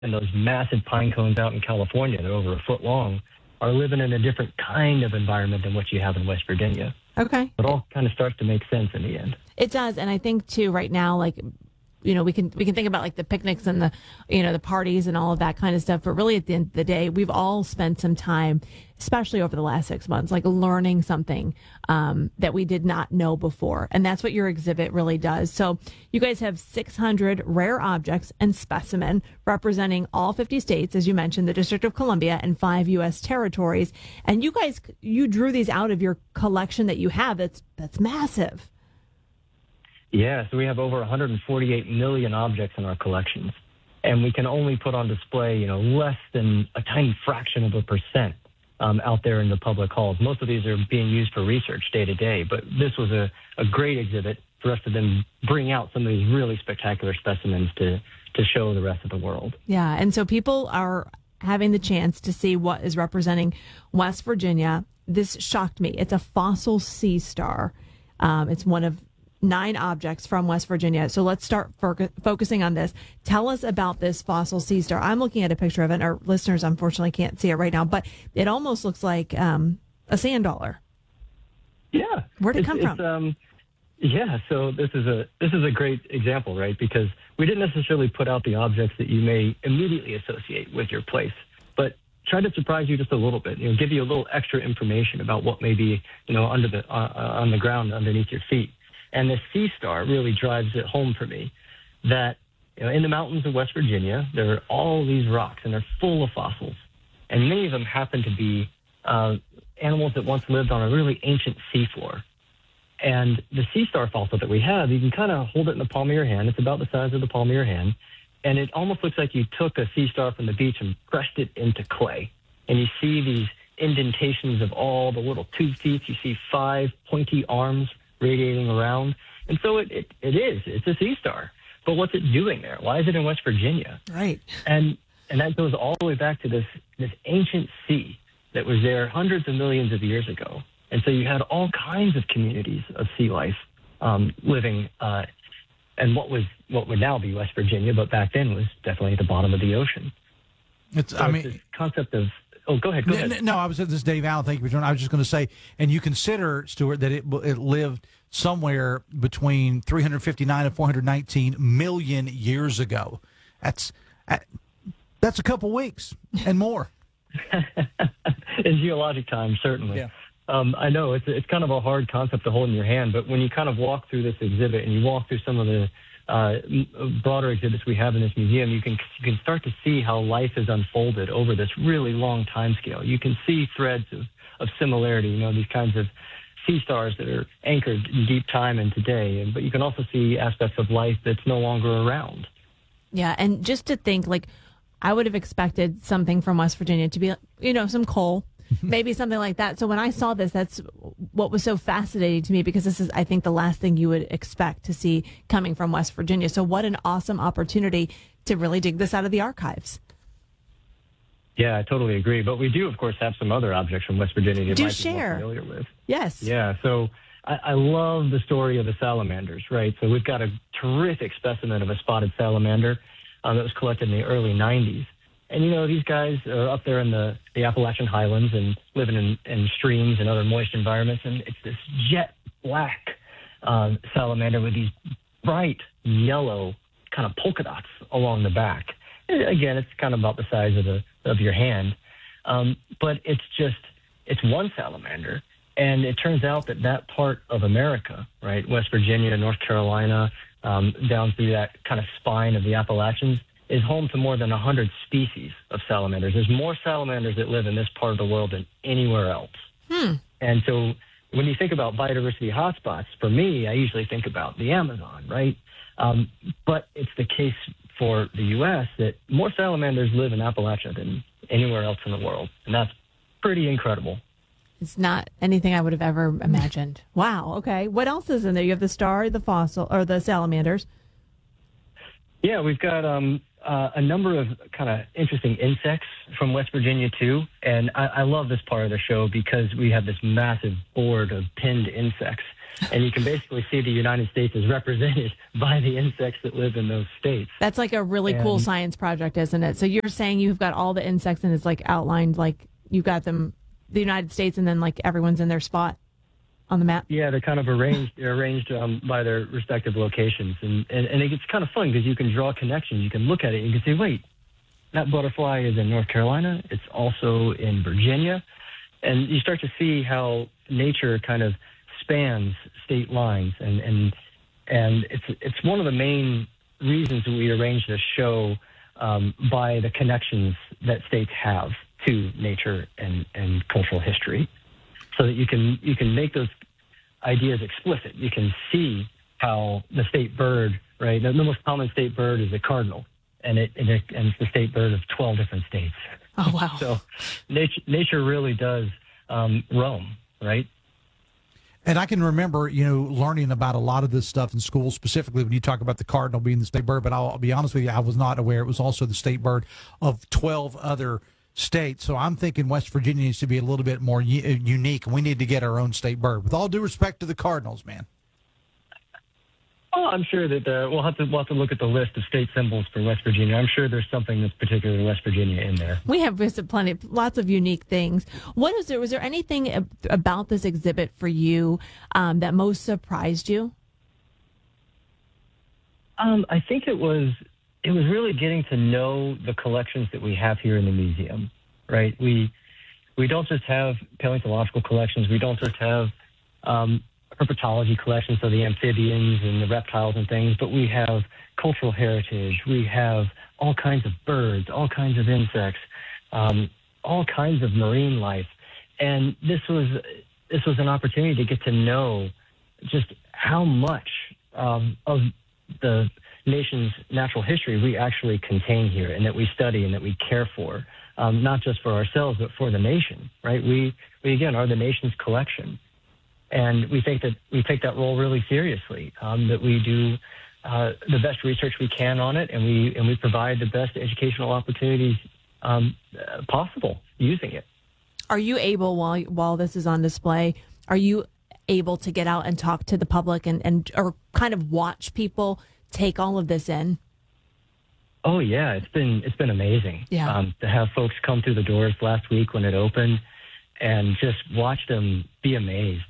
and those massive pine cones out in California that are over a foot long are living in a different kind of environment than what you have in West Virginia. Okay. It all kind of starts to make sense in the end. It does. And I think, too, right now, like, you know, we can think about like the picnics and the, you know, the parties and all of that kind of stuff. But really, at the end of the day, we've all spent some time, especially over the last 6 months, like learning something that we did not know before. And that's what your exhibit really does. So you guys have 600 rare objects and specimen representing all 50 states, as you mentioned, the District of Columbia and 5 U.S. territories. And you drew these out of your collection that you have. That's massive. Yeah, so we have over 148 million objects in our collections, and we can only put on display, you know, less than a tiny fraction of a percent out there in the public halls. Most of these are being used for research day to day, but this was a great exhibit for us to then bring out some of these really spectacular specimens to show the rest of the world. Yeah, and so people are having the chance to see what is representing West Virginia. This shocked me. It's a fossil sea star. It's one of 9 objects from West Virginia. So let's start focusing on this. Tell us about this fossil sea star. I'm looking at a picture of it. Our listeners, unfortunately, can't see it right now, but it almost looks like a sand dollar. Yeah. Where'd it come from? Yeah, so this is a great example, right? Because we didn't necessarily put out the objects that you may immediately associate with your place, but try to surprise you just a little bit. You know, give you a little extra information about what may be, you know, under the on the ground underneath your feet. And the sea star really drives it home for me that, you know, in the mountains of West Virginia, there are all these rocks, and they're full of fossils. And many of them happen to be animals that once lived on a really ancient seafloor. And the sea star fossil that we have, you can kind of hold it in the palm of your hand. It's about the size of the palm of your hand. And it almost looks like you took a sea star from the beach and crushed it into clay. And you see these indentations of all the little tube teeth. You see 5 pointy arms radiating around. And so it's a sea star. But what's it doing there? Why is it in West Virginia? Right. And that goes all the way back to this ancient sea that was there hundreds of millions of years ago. And so you had all kinds of communities of sea life living and what would now be West Virginia, but back then was definitely at the bottom of the ocean. It's this concept of go ahead. No, I was at this Dave Allen. Thank you for joining. I was just going to say, and you consider, Stuart, that it lived somewhere between 359 and 419 million years ago. That's a couple weeks and more. In geologic time, certainly. Yeah. I know it's kind of a hard concept to hold in your hand, but when you kind of walk through this exhibit and you walk through some of the broader exhibits we have in this museum, you can start to see how life has unfolded over this really long time scale. You can see threads of similarity, you know, these kinds of sea stars that are anchored in deep time and today, but you can also see aspects of life that's no longer around. Yeah, and just to think, like, I would have expected something from West Virginia to be, you know, some coal, maybe something like that. So when I saw this, that's what was so fascinating to me, because this is, I think, the last thing you would expect to see coming from West Virginia. So what an awesome opportunity to really dig this out of the archives. Yeah, I totally agree. But we do, of course, have some other objects from West Virginia that you might be more familiar with. Yes. Yeah, so I love the story of the salamanders, right? So we've got a terrific specimen of a spotted salamander that was collected in the early 90s. And, you know, these guys are up there in the Appalachian Highlands and living in streams and other moist environments. And it's this jet black salamander with these bright yellow kind of polka dots along the back. And again, it's kind of about the size of your hand. But it's one salamander. And it turns out that part of America, right, West Virginia, North Carolina, down through that kind of spine of the Appalachians, is home to more than 100 species of salamanders. There's more salamanders that live in this part of the world than anywhere else. And so when you think about biodiversity hotspots, for me, I usually think about the Amazon, right? But it's the case for the U.S. that more salamanders live in Appalachia than anywhere else in the world. And that's pretty incredible. It's not anything I would have ever imagined. Wow. Okay. What else is in there? You have the star, the fossil, or the salamanders. Yeah, we've got a number of kind of interesting insects from West Virginia too. And I love this part of the show because we have this massive board of pinned insects. And you can basically see the United States is represented by the insects that live in those states. That's like a really cool science project, isn't it? So you're saying you've got all the insects and it's like outlined, like you've got them, the United States, and then like everyone's in their spot on the map? Yeah, they're kind of arranged. They're arranged by their respective locations. And it gets kind of fun because you can draw connections. You can look at it and you can say, wait, that butterfly is in North Carolina. It's also in Virginia. And you start to see how nature kind of spans state lines, and it's one of the main reasons that we arrange this show by the connections that states have to nature and cultural history, so that you can make those ideas explicit. You can see how the state bird, right? The most common state bird is the cardinal, and it's the state bird of 12 different states. Oh wow! So nature really does roam, right? And I can remember, learning about a lot of this stuff in school, specifically when you talk about the cardinal being the state bird. But I'll be honest with you, I was not aware it was also the state bird of 12 other states. So I'm thinking West Virginia needs to be a little bit more unique, and we need to get our own state bird. With all due respect to the Cardinals, man. Well, I'm sure that we'll have to look at the list of state symbols for West Virginia. I'm sure there's something that's particular to West Virginia in there. We have visited lots of unique things. Was there anything about this exhibit for you that most surprised you? I think it was really getting to know the collections that we have here in the museum, right? We don't just have paleontological collections. We don't just have herpetology collections, so the amphibians and the reptiles and things, but we have cultural heritage. We have all kinds of birds, all kinds of insects, all kinds of marine life. And this was an opportunity to get to know just how much of the nation's natural history we actually contain here, and that we study and that we care for, not just for ourselves, but for the nation, right? We again are the nation's collection. And we think that we take that role really seriously, that we do the best research we can on it, and we provide the best educational opportunities possible using it. Are you able, while this is on display, are you able to get out and talk to the public and or kind of watch people take all of this in? Oh yeah, it's been amazing. Yeah. To have folks come through the doors last week when it opened, and just watch them be amazed.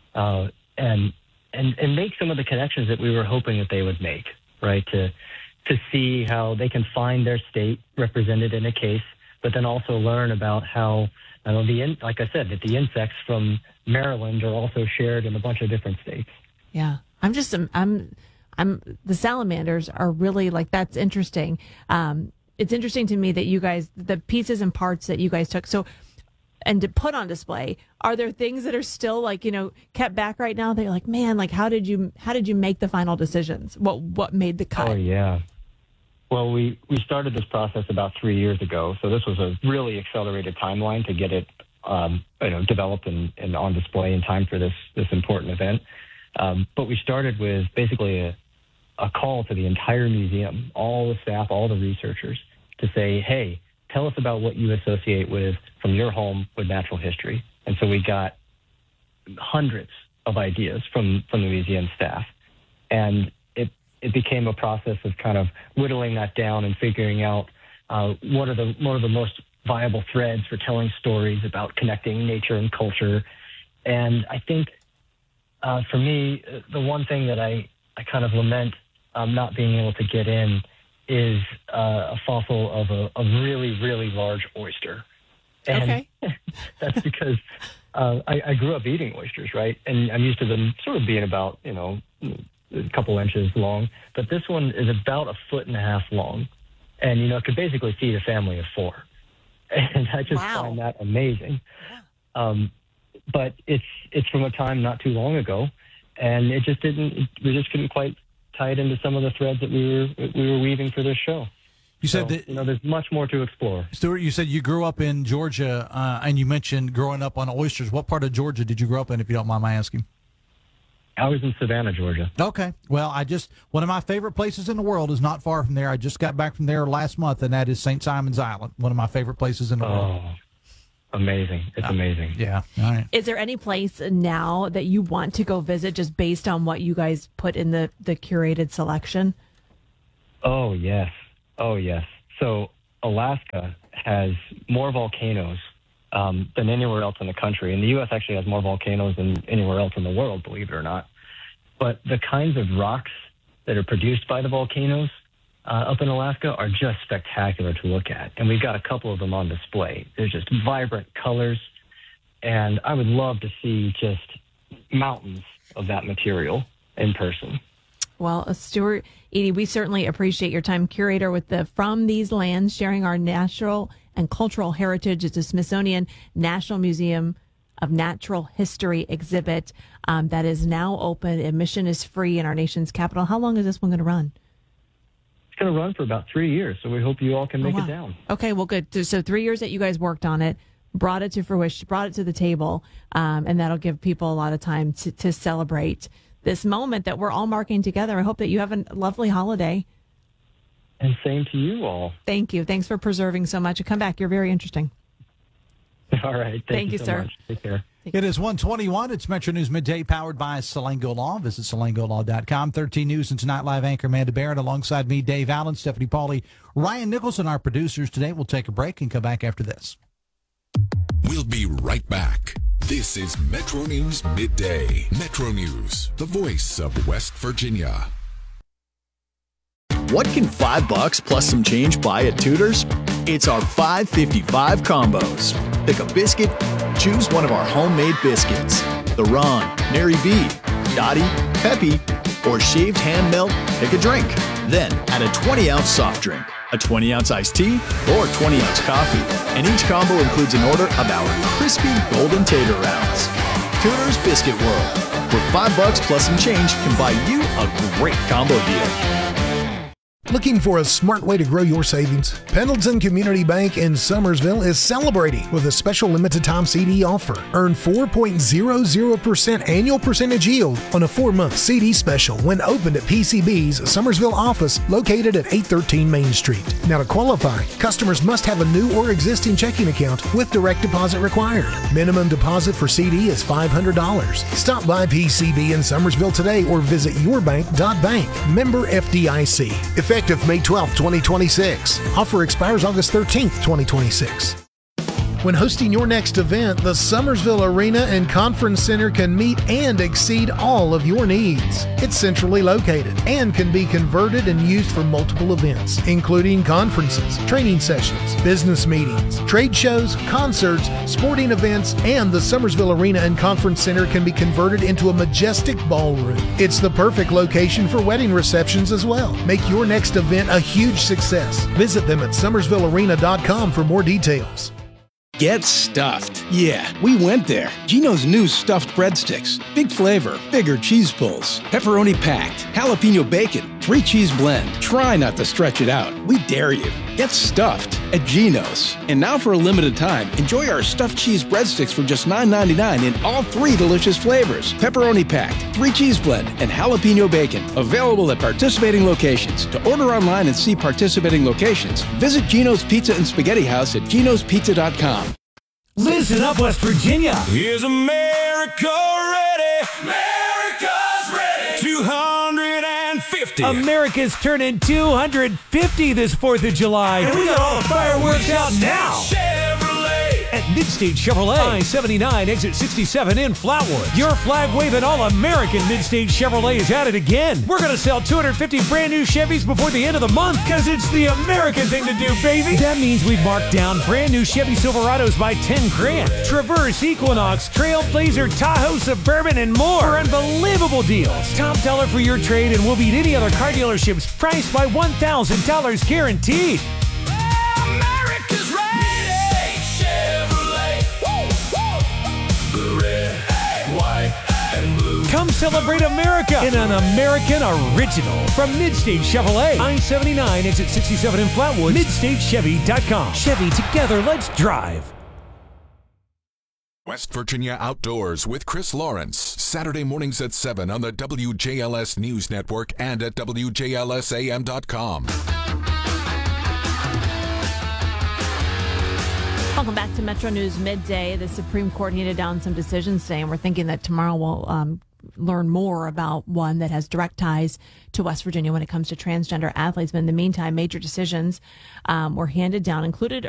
And make some of the connections that we were hoping that they would make, right? To see how they can find their state represented in a case, but then also learn about how, like I said, that the insects from Maryland are also shared in a bunch of different states. Yeah, the salamanders are really that's interesting. It's interesting to me that you guys, the pieces and parts that you guys took. And to put on display, are there things that are still kept back right now that you're like, man, how did you make the final decisions? What made the cut? Oh yeah. Well, we started this process about 3 years ago, so this was a really accelerated timeline to get it developed and on display in time for this important event. But we started with basically a call to the entire museum, all the staff, all the researchers, to say, hey, tell us about what you associate from your home with natural history. And so we got hundreds of ideas from the museum staff. And it became a process of kind of whittling that down and figuring out what are the most viable threads for telling stories about connecting nature and culture. And I think for me, the one thing that I kind of lament not being able to get in is a fossil of a really, really large oyster. And okay. That's because I grew up eating oysters, right? And I'm used to them sort of being about, a couple inches long. But this one is about 1.5 foot long. And, it could basically feed a family of 4. And I just find that amazing. Yeah. But it's from a time not too long ago. And we just couldn't quite tie it into some of the threads that we were weaving for this show. You said that there's much more to explore. Stuart, you said you grew up in Georgia, and you mentioned growing up on oysters. What part of Georgia did you grow up in, if you don't mind my asking? I was in Savannah, Georgia. Okay. Well, one of my favorite places in the world is not far from there. I just got back from there last month, and that is St. Simon's Island, one of my favorite places in the world. Amazing. It's amazing. Yeah. All right. Is there any place now that you want to go visit just based on what you guys put in the curated selection? Oh, yes. So Alaska has more volcanoes than anywhere else in the country. And the U.S. actually has more volcanoes than anywhere else in the world, believe it or not. But the kinds of rocks that are produced by the volcanoes up in Alaska are just spectacular to look at. And we've got a couple of them on display. There's just vibrant colors. And I would love to see just mountains of that material in person. Well, Stuart, Edie, we certainly appreciate your time, curator with the From These Lands, sharing our natural and cultural heritage. It's a Smithsonian National Museum of Natural History exhibit that is now open. Admission is free in our nation's capital. How long is this one going to run? It's going to run for about 3 years, so we hope you all can make it down. Okay, well, good. So 3 years that you guys worked on it, brought it to fruition, brought it to the table, and that'll give people a lot of time to celebrate this moment that we're all marking together. I hope that you have a lovely holiday. And same to you all. Thank you. Thanks for preserving so much. Come back. You're very interesting. All right. Thank you so sir. much. Take care. It is 1:21. It's Metro News Midday, powered by Salango Law. Visit salangolaw.com. 13 News and Tonight Live anchor Amanda Barrett, alongside me, Dave Allen, Stephanie Pauly, Ryan Nicholson, our producers today. We'll take a break and come back after this. We'll be right back. This is Metro News Midday. Metro News, the voice of West Virginia. What can $5 plus some change buy at Tudor's? It's our $5.55 combos. Pick a biscuit, choose one of our homemade biscuits. The Ron, Nary B, Dottie, Peppy, or shaved hand melt, pick a drink. Then add a 20-ounce soft drink, a 20-ounce iced tea, or 20-ounce coffee. And each combo includes an order of our crispy golden tater rounds. Tudor's Biscuit World, where $5 plus some change can buy you a great combo deal. Looking for a smart way to grow your savings? Pendleton Community Bank in Summersville is celebrating with a special limited-time CD offer. Earn 4.00% annual percentage yield on a 4-month CD special when opened at PCB's Summersville office located at 813 Main Street. Now, to qualify, customers must have a new or existing checking account with direct deposit required. Minimum deposit for CD is $500. Stop by PCB in Summersville today or visit yourbank.bank. Member FDIC. Effective May 12, 2026. Offer expires August 13, 2026. When hosting your next event, the Summersville Arena and Conference Center can meet and exceed all of your needs. It's centrally located and can be converted and used for multiple events, including conferences, training sessions, business meetings, trade shows, concerts, sporting events, and the Summersville Arena and Conference Center can be converted into a majestic ballroom. It's the perfect location for wedding receptions as well. Make your next event a huge success. Visit them at summersvillearena.com for more details. Get stuffed. Yeah, we went there. Geno's new stuffed breadsticks. Big flavor, bigger cheese pulls, pepperoni packed, jalapeno bacon, 3 cheese blend. Try not to stretch it out. We dare you. Get stuffed at Geno's. And now for a limited time, enjoy our stuffed cheese breadsticks for just $9.99 in all 3 delicious flavors. Pepperoni packed, 3 cheese blend, and jalapeno bacon. Available at participating locations. To order online and see participating locations, visit Geno's Pizza and Spaghetti House at genospizza.com. Listen up, West Virginia. Is America ready? America's ready. 250. America's turning 250 this 4th of July. And we got all the fireworks out now. At Midstate Chevrolet, I-79, exit 67 in Flatwood. Your flag-waving all-American Midstate Chevrolet is at it again. We're going to sell 250 brand-new Chevys before the end of the month because it's the American thing to do, baby. That means we've marked down brand-new Chevy Silverados by $10,000. Traverse, Equinox, Trailblazer, Tahoe, Suburban, and more for unbelievable deals. Top dollar for your trade, and we'll beat any other car dealership's price by $1,000 guaranteed. America's ready. Come celebrate America in an American original from Midstate Chevrolet. I-79, exit 67 in Flatwood. MidstateChevy.com. Chevy, together, let's drive. West Virginia Outdoors with Chris Lawrence. Saturday mornings at 7 on the WJLS News Network and at WJLSAM.com. Welcome back to Metro News Midday. The Supreme Court handed down some decisions today, and we're thinking that tomorrow we'll learn more about one that has direct ties to West Virginia when it comes to transgender athletes. But in the meantime, major decisions were handed down, included